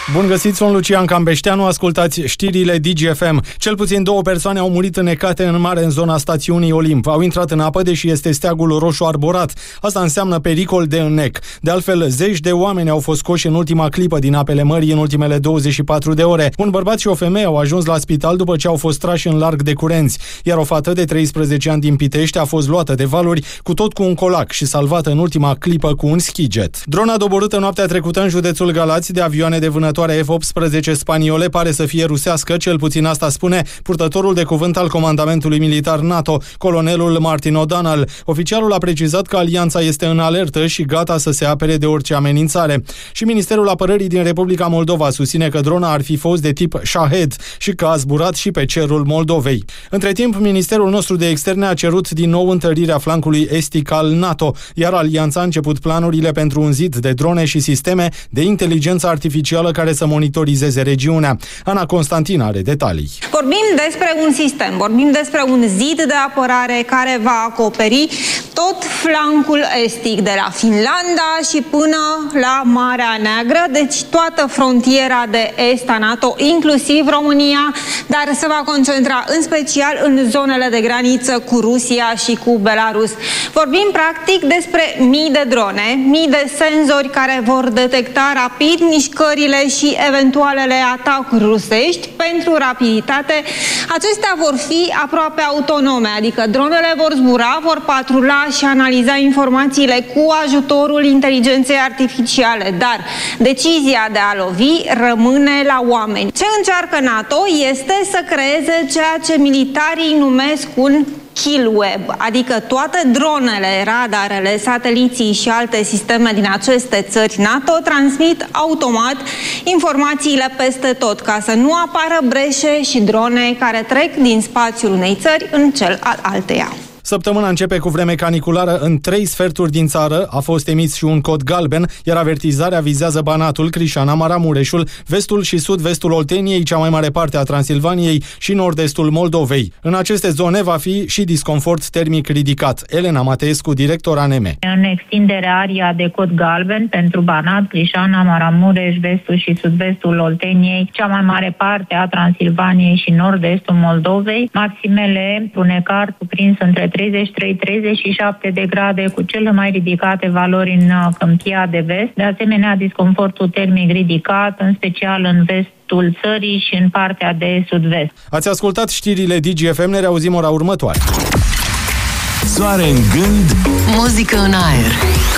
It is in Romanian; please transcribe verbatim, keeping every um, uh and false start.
Bun găsit, sunt Lucian Cambeșteanu, ascultați știrile Digi F M. Cel puțin două persoane au murit înnecate în mare în zona stațiunii Olimp. Au intrat în apă, deși este steagul roșu arborat. Asta înseamnă pericol de înnec. De altfel, zeci de oameni au fost scoși în ultima clipă din apele mării în ultimele douăzeci și patru de ore. Un bărbat și o femeie au ajuns la spital după ce au fost trași în larg de curenți, iar o fată de treisprezece ani din Pitești a fost luată de valuri, cu tot cu un colac, și salvată în ultima clipă cu un skijet. Drona doborâtă noaptea trecută în județul Galați de avioane de vânătoare F optsprezece spaniole pare să fie rusească, cel puțin asta spune purtătorul de cuvânt al comandamentului militar NATO, colonelul Martin O'Donnell. Oficialul a precizat că alianța este în alertă și gata să se apere de orice amenințare. Și Ministerul Apărării din Republica Moldova susține că drona ar fi fost de tip Shahed și că a zburat și pe cerul Moldovei. Între timp, Ministerul nostru de Externe a cerut din nou întărirea flancului estic al NATO, iar alianța a început planurile pentru un zid de drone și sisteme de inteligență artificială care să monitorizeze regiunea. Ana Constantin are detalii. Vorbim despre un sistem, vorbim despre un zid de apărare care va acoperi tot flancul estic, de la Finlanda și până la Marea Neagră, deci toată frontiera de est a NATO, inclusiv România, dar se va concentra în special în zonele de graniță cu Rusia și cu Belarus. Vorbim practic despre mii de drone, mii de senzori care vor detecta rapid mișcările și eventualele atacuri rusești. Pentru rapiditate, acestea vor fi aproape autonome, adică dronele vor zbura, vor patrula și analiza informațiile cu ajutorul inteligenței artificiale, dar decizia de a lovi rămâne la oameni. Ce încearcă NATO este să creeze ceea ce militarii numesc un kill web, adică toate dronele, radarele, sateliții și alte sisteme din aceste țări NATO transmit automat informațiile peste tot, ca să nu apară breșe și drone care trec din spațiul unei țări în cel al alteia. Săptămâna începe cu vreme caniculară în trei sferturi din țară. A fost emis și un cod galben, iar avertizarea vizează Banatul, Crișana, Maramureșul, vestul și sud-vestul Olteniei, cea mai mare parte a Transilvaniei și nord-estul Moldovei. În aceste zone va fi și disconfort termic ridicat. Elena Mateescu, director A N M. În extinderea aria de cod galben pentru Banat, Crișana, Maramureș, vestul și sud-vestul Olteniei, cea mai mare parte a Transilvaniei și nord-estul Moldovei, maximele Runecar cuprins între treizeci și trei treizeci și șapte de grade, cu cele mai ridicate valori în Câmpia de Vest. De asemenea, disconfortul termic ridicat, în special în vestul țării și în partea de sud-vest. Ați ascultat știrile Digi F M, ne reauzim ora următoare. Soare în gând, muzică în aer.